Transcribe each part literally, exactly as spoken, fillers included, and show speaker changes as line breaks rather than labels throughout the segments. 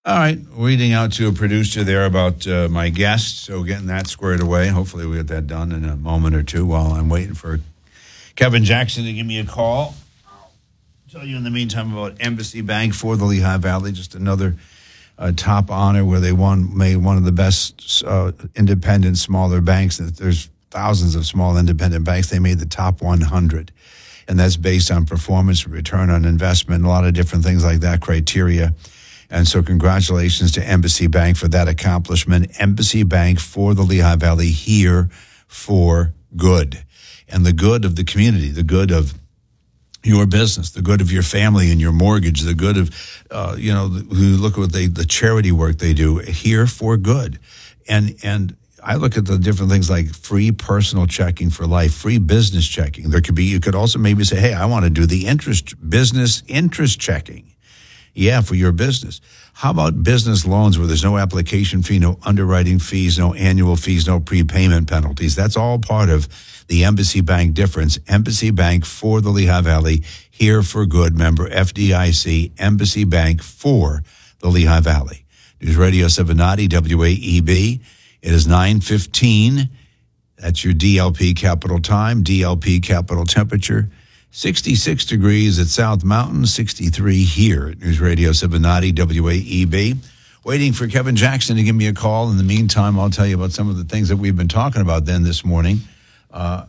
All right, reading out to a producer there about uh, my guest, so getting that squared away. Hopefully we'll get that done in a moment or two while I'm waiting for Kevin Jackson to give me a call. I'll tell you in the meantime about Embassy Bank for the Lehigh Valley, just another uh, top honor where they won, made one of the best uh, independent smaller banks. There's thousands of small independent banks. They made the top one hundred, and that's based on performance, return on investment, a lot of different things like that, criteria. And so congratulations to Embassy Bank for that accomplishment. Embassy Bank for the Lehigh Valley, here for good. And the good of the community, the good of your business, the good of your family and your mortgage, the good of, uh, you know, who look at what they, the charity work they do, here for good. And, and I look at the different things like free personal checking for life, free business checking. There could be, you could also maybe say, hey, I want to do the interest, business interest checking. Yeah, for your business. How about business loans where there's no application fee, no underwriting fees, no annual fees, no prepayment penalties? That's all part of the Embassy Bank difference. Embassy Bank for the Lehigh Valley, here for good, member F D I C, Embassy Bank for the Lehigh Valley. News Radio seven ninety W A E B. It is nine fifteen. That's your D L P capital time, D L P capital temperature. sixty-six degrees at South Mountain, sixty-three here at News Radio seven ninety W A E B. Waiting for Kevin Jackson to give me a call. In the meantime, I'll tell you about some of the things that we've been talking about then this morning. Uh,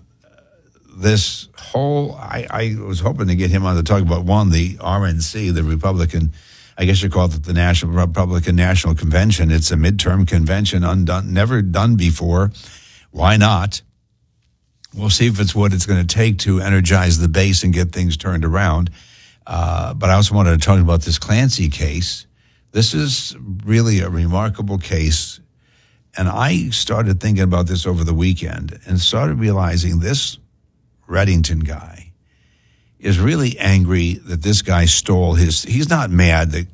this whole, I, I was hoping to get him on to talk about, one, the R N C, the Republican, I guess you call it the National Republican National Convention. It's a midterm convention, undone, never done before. Why not? We'll see if it's what it's going to take to energize the base and get things turned around. Uh, but I also wanted to talk about this Clancy case. This is really a remarkable case. And I started thinking about this over the weekend and started realizing this Reddington guy is really angry that this guy stole his. He's not mad that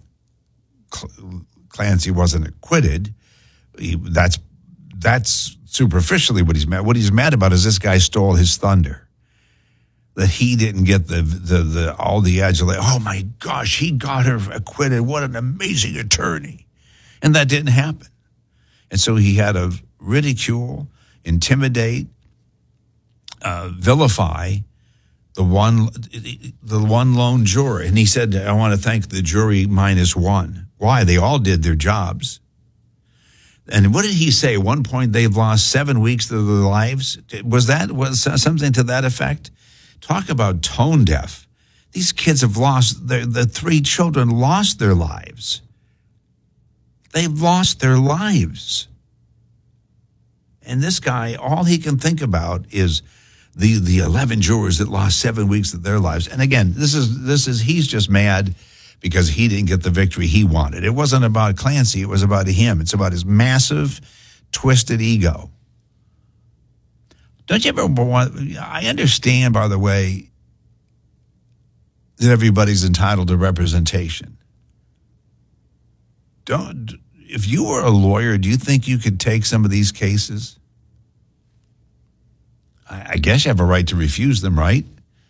Clancy wasn't acquitted. He, that's that's superficially what he's mad. What he's mad about is this guy stole his thunder. That he didn't get the the the all the adulation. Oh my gosh, he got her acquitted. What an amazing attorney. And that didn't happen. And so he had to ridicule, intimidate, uh, vilify the one the one lone juror. And he said, I want to thank the jury minus one. Why? They all did their jobs. And what did he say? At one point, they've lost seven weeks of their lives. Was that was something to that effect? Talk about tone deaf. These kids have lost, their, the three children lost their lives. They've lost their lives. And this guy, all he can think about is the the eleven jurors that lost seven weeks of their lives. And again, this is this is he's just mad because he didn't get the victory he wanted. It wasn't about Clancy. It was about him. It's about his massive, twisted ego. Don't you ever want, I understand, by the way, that everybody's entitled to representation. Don't, if you were a lawyer, do you think you could take some of these cases? I, I guess you have a right to refuse them, right?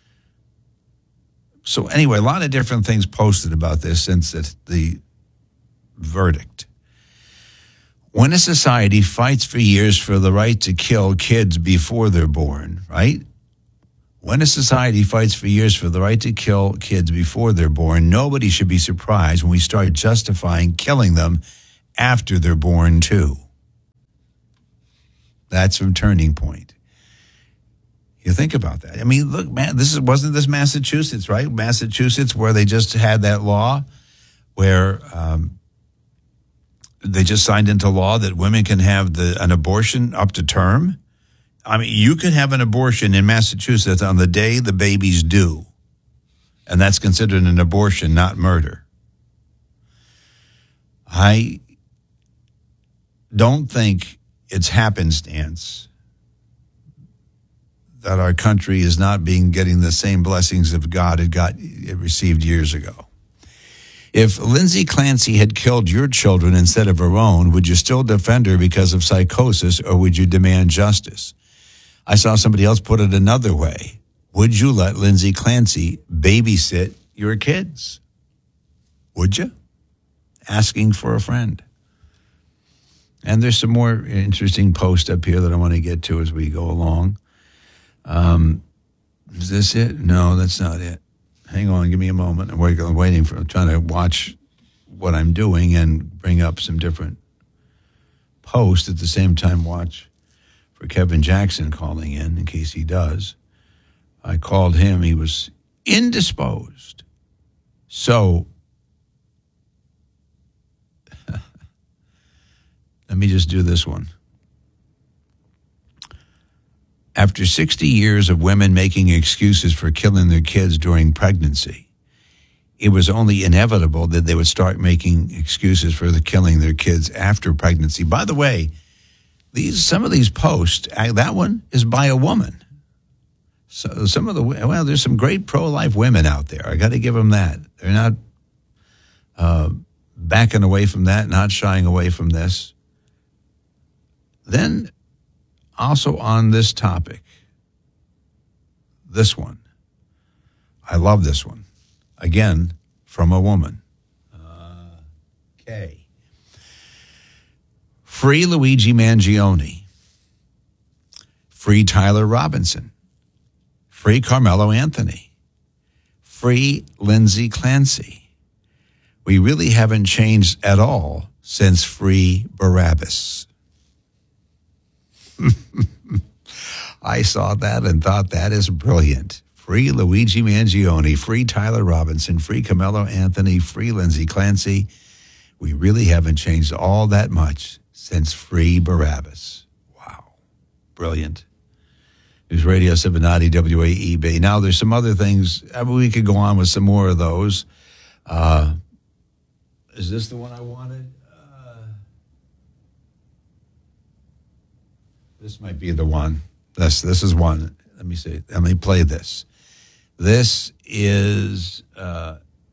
So anyway, a lot of different things posted about this since it, the verdict. When a society fights for years for the right to kill kids before they're born, right? When a society fights for years for the right to kill kids before they're born, nobody should be surprised when we start justifying killing them after they're born too. That's from Turning Point. You think about that. I mean, look, man, this is, wasn't this Massachusetts, right? Massachusetts, where they just had that law where um, they just signed into law that women can have the, an abortion up to term. I mean, you can have an abortion in Massachusetts on the day the baby's due, and that's considered an abortion, not murder. I don't think it's happenstance that our country is not being getting the same blessings of God it got it received years ago. If Lindsay Clancy had killed your children instead of her own, would you still defend her because of psychosis, or would you demand justice? I saw somebody else put it another way. Would you let Lindsay Clancy babysit your kids? Would you? asking for a friend. And there's some more interesting posts up here that I want to get to as we go along. Um, is this it? No, that's not it. Hang on, give me a moment. I'm waiting for, I'm trying to watch what I'm doing and bring up some different posts at the same time. Watch for Kevin Jackson calling in, in case he does. I called him. He was indisposed. So let me just do this one. After sixty years of women making excuses for killing their kids during pregnancy, it was only inevitable that they would start making excuses for the killing their kids after pregnancy. By the way, these some of these posts, that one is by a woman. So some of the, well, there's some great pro-life women out there. I got to give them that. They're not uh, backing away from that, not shying away from this. Then, also on this topic, this one. I love this one. Again, from a woman. Uh, okay. Free Luigi Mangione. Free Tyler Robinson. Free Carmelo Anthony. Free Lindsay Clancy. We really haven't changed at all since Free Barabbas. I saw that and thought that is brilliant. Free Luigi Mangione, free Tyler Robinson, free Carmelo Anthony, free Lindsay Clancy. We really haven't changed all that much since Free Barabbas. Wow. Brilliant. News Radio seven ninety W A E B. Now, there's some other things. I mean, we could go on with some more of those. Uh, is this the one I wanted? Uh, this might be the one. This, this is one. Let me see. Let me play this. This is uh,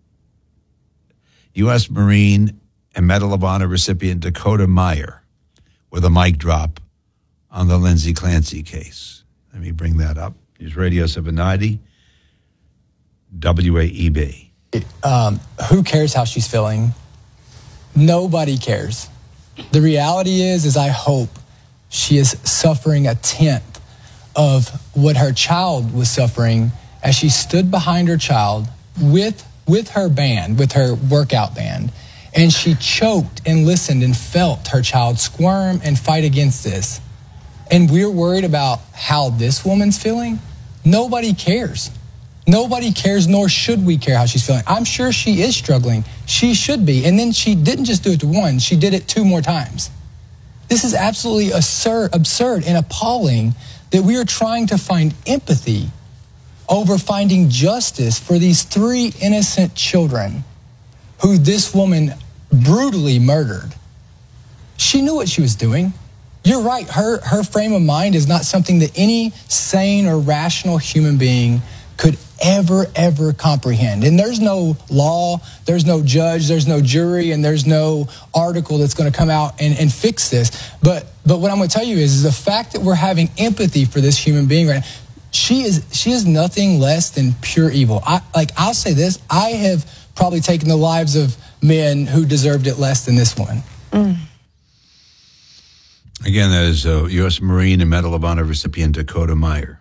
U S Marine and Medal of Honor recipient Dakota Meyer with a mic drop on the Lindsay Clancy case. Let me bring that up. News Radio seven ninety, W A E B.
Um, who cares how she's feeling? Nobody cares. The reality is, is I hope she is suffering a tenth of what her child was suffering as she stood behind her child with with her band, with her workout band, and she choked and listened and felt her child squirm and fight against this. And we're worried about how this woman's feeling? Nobody cares. Nobody cares, nor should we care how she's feeling. I'm sure she is struggling. She should be. And then she didn't just do it to one, she did it two more times. This is absolutely absurd, absurd and appalling that we are trying to find empathy over finding justice for these three innocent children who this woman brutally murdered. She knew what she was doing. You're right, her, her frame of mind is not something that any sane or rational human being could ever, ever comprehend. And there's no law, there's no judge, there's no jury, and there's no article that's going to come out and, and fix this. But but what I'm going to tell you is, is the fact that we're having empathy for this human being right now, she is she is nothing less than pure evil. I, like, I'll say this, I have probably taken the lives of men who deserved it less than this one. Mm.
Again, that is uh, U S Marine and Medal of Honor recipient Dakota Meyer.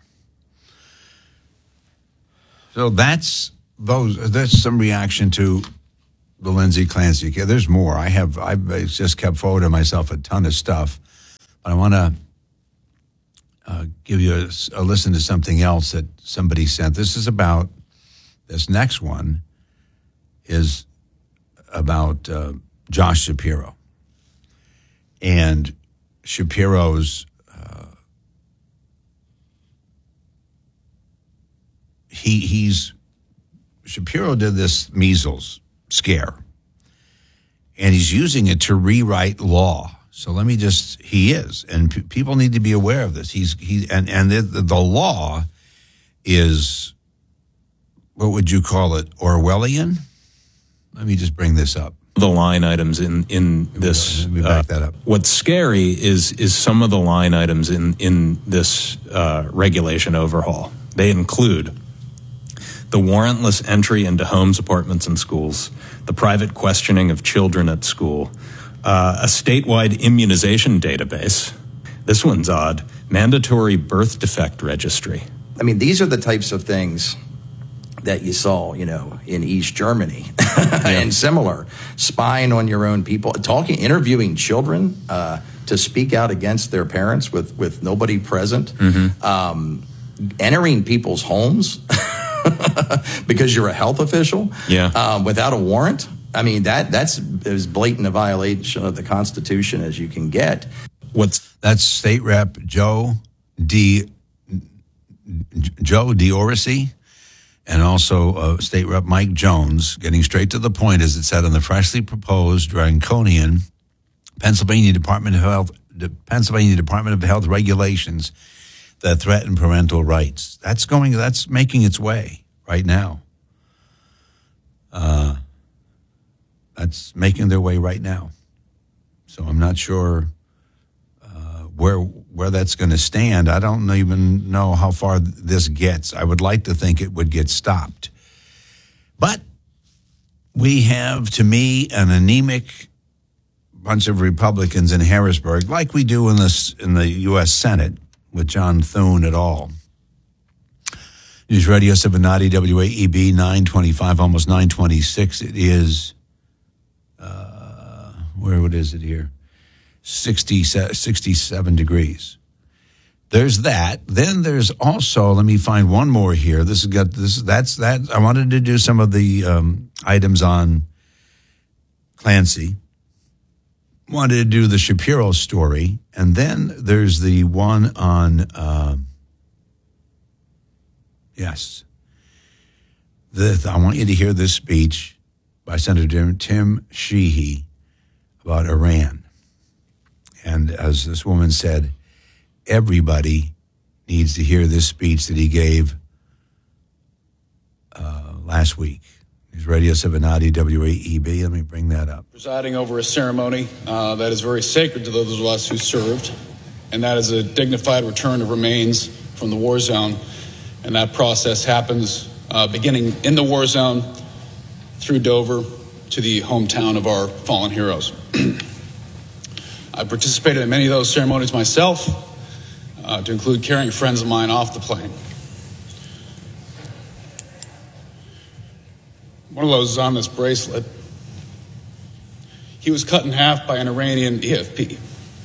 So that's those. That's some reaction to the Lindsay Clancy case. There's more. I have. I've just kept forwarding myself a ton of stuff, but I want to uh, give you a, a listen to something else that somebody sent. This is about. This next one is about uh, Josh Shapiro and Shapiro's. He he's Shapiro did this measles scare, and he's using it to rewrite law. So let me just he is, and p- people need to be aware of this. He's he and and the, the law is, what would you call it, Orwellian? Let me just bring this up.
The line items in in this.
Let me back uh, that up.
What's scary is is some of the line items in in this uh, regulation overhaul. They include. the warrantless entry into homes, apartments, and schools, the private questioning of children at school, uh, a statewide immunization database. This one's odd. Mandatory birth defect registry.
I mean, these are the types of things that you saw, you know, in East Germany and similar. Spying on your own people, talking, interviewing children uh, to speak out against their parents with, with nobody present, mm-hmm. um, entering people's homes because you're a health official
yeah.
um, without a warrant. I mean, that that's as blatant a violation of the Constitution as you can get.
What's
That's State Rep Joe D. Joe Diorisi, and also uh, State Rep Mike Jones, getting straight to the point, as it said on the freshly proposed draconian Pennsylvania Department of Health, the Pennsylvania Department of Health regulations that threaten parental rights. That's going. That's making its way right now. Uh, that's making their way right now. So I'm not sure uh, where where that's going to stand. I don't even know how far this gets. I would like to think it would get stopped. But we have, to me, an anemic bunch of Republicans in Harrisburg, like we do in this in the U S Senate with John Thune et al. News Radio seven ninety W A E B, nine twenty-five, almost nine twenty-six. It is, uh, where what is it here? sixty, sixty-seven degrees. There's that. Then there's also, let me find one more here. This has got this. That's that. I wanted to do some of the um, items on Clancy. Wanted to do the Shapiro story, and then there's the one on. Uh, yes, the, I want you to hear this speech by Senator Tim Sheehy about Iran. And as this woman said, everybody needs to hear this speech that he gave uh, last week. He's Radio seven ninety W A E B. Let me bring that up.
Presiding over a ceremony uh, that is very sacred to those of us who served, and that is a dignified return of remains from the war zone. And that process happens uh, beginning in the war zone through Dover to the hometown of our fallen heroes. I participated in many of those ceremonies myself, uh, to include carrying friends of mine off the plane. One of those is on this bracelet. He was cut in half by an Iranian E F P.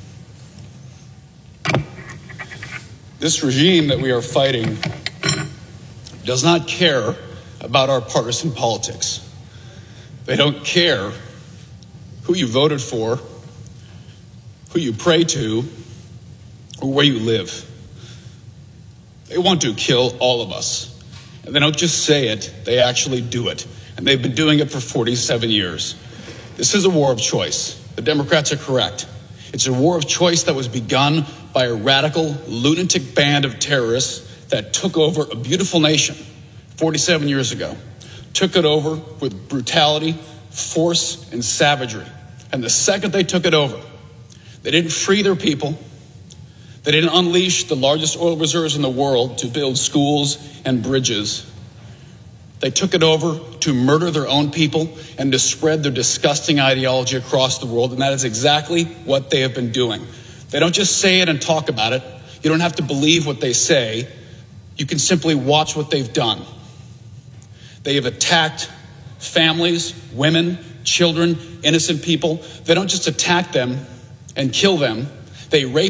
This regime that we are fighting does not care about our partisan politics. They don't care who you voted for, who you pray to, or where you live. They want to kill all of us. And they don't just say it, they actually do it. And they've been doing it for forty-seven years. This is a war of choice. The Democrats are correct. It's a war of choice that was begun by a radical, lunatic band of terrorists that took over a beautiful nation forty-seven years ago. Took it over with brutality, force, and savagery. And the second they took it over, they didn't free their people. They didn't unleash the largest oil reserves in the world to build schools and bridges. They took it over to murder their own people and to spread their disgusting ideology across the world. And that is exactly what they have been doing. They don't just say it and talk about it. You don't have to believe what they say. You can simply watch what they've done. They have attacked families, women, children, innocent people. They don't just attack them and kill them. They rape